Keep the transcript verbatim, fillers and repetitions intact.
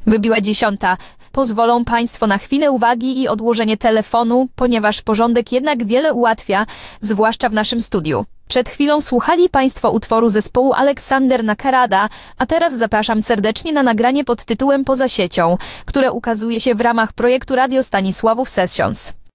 Wybiła dziesiąta. Pozwolą Państwo na chwilę uwagi i odłożenie telefonu, ponieważ porządek jednak wiele ułatwia, zwłaszcza w naszym studiu. Przed chwilą słuchali Państwo utworu zespołu Aleksander Nakarada, a teraz zapraszam serdecznie na nagranie pod tytułem Poza siecią, które ukazuje się w ramach projektu Radio Stanisławów Sessions.